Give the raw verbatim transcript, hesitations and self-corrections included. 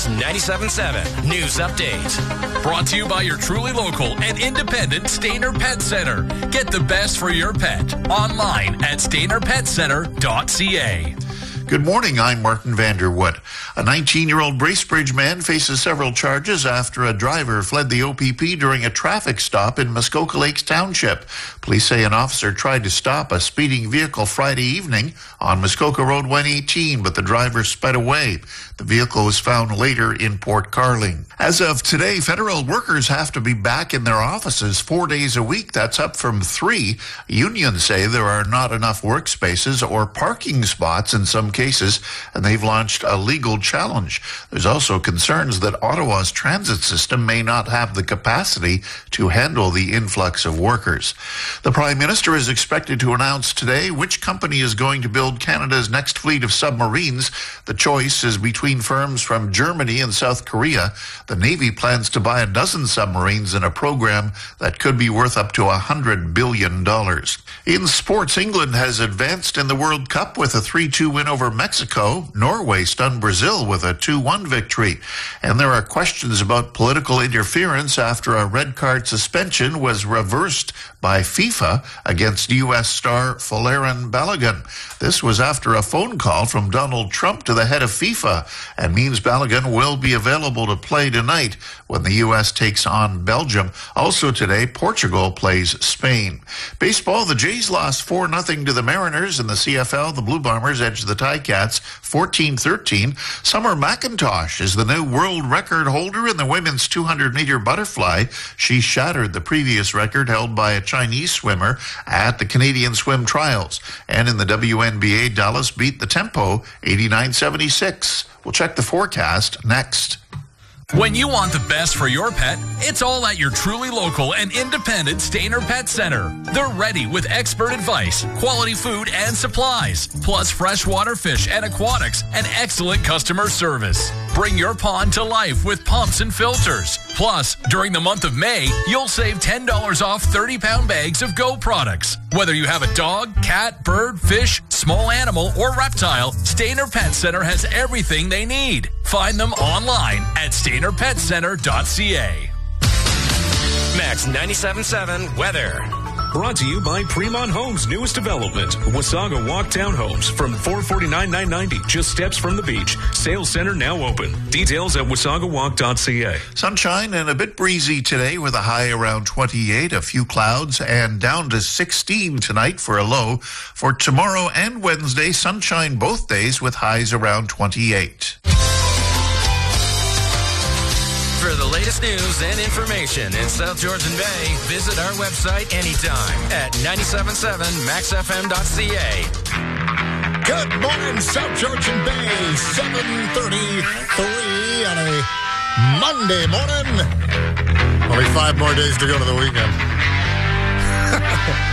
ninety-seven point seven News Update. Brought to you by your truly local and independent Stainer Pet Center. Get the best for your pet online at stainer pet center dot c a. Good morning, I'm Martin Vanderwood. A nineteen-year-old Bracebridge man faces several charges after a driver fled the O P P during a traffic stop in Muskoka Lakes Township. Police say an officer tried to stop a speeding vehicle Friday evening on Muskoka Road one eighteen, but the driver sped away. The vehicle was found later in Port Carling. As of today, federal workers have to be back in their offices four days a week. That's up from three. Unions say there are not enough workspaces or parking spots in some cases, and they've launched a legal challenge. There's also concerns that Ottawa's transit system may not have the capacity to handle the influx of workers. The Prime Minister is expected to announce today which company is going to build Canada's next fleet of submarines. The choice is between firms from Germany and South Korea. The Navy plans to buy a dozen submarines in a program that could be worth up to one hundred billion dollars. In sports, England has advanced in the World Cup with a three two win over Mexico. Norway stunned Brazil with a two one victory. And there are questions about political interference after a red card suspension was reversed by FIFA against U S star Folarin Balogun. This was after a phone call from Donald Trump to the head of FIFA, and means Balogun will be available to play tonight when the U S takes on Belgium. Also today, Portugal plays Spain. Baseball, the Jays lost four nothing to the Mariners. In the C F L, the Blue Bombers edged the Ticats fourteen thirteen. Summer McIntosh is the new world record holder in the women's two hundred meter butterfly. She shattered the previous record held by a Chinese swimmer at the Canadian Swim Trials. And in the W N B A, Dallas beat the Tempo eighty-nine seventy-six. We'll check the forecast next. When you want the best for your pet, it's all at your truly local and independent Stainer Pet Center. They're ready with expert advice, quality food and supplies, plus freshwater fish and aquatics, and excellent customer service. Bring your pond to life with pumps and filters. Plus, during the month of May, you'll save ten dollars off thirty pound bags of Go products. Whether you have a dog, cat, bird, fish, small animal, or reptile, Stainer Pet Center has everything they need. Find them online at stainer pet center dot c a. Max ninety-seven point seven weather. Brought to you by Fremont Homes' newest development, Wasaga Walk Townhomes, from four forty-nine nine ninety, just steps from the beach. Sales center now open. Details at wasaga walk dot c a. Sunshine and a bit breezy today with a high around twenty-eight, a few clouds, and down to sixteen tonight for a low. For tomorrow and Wednesday, sunshine both days with highs around twenty-eight. For the latest news and information in South Georgian Bay, visit our website anytime at ninety-seven point seven max f m dot c a. Good morning, South Georgian Bay, seven thirty-three on a Monday morning. Only five more days to go to the weekend.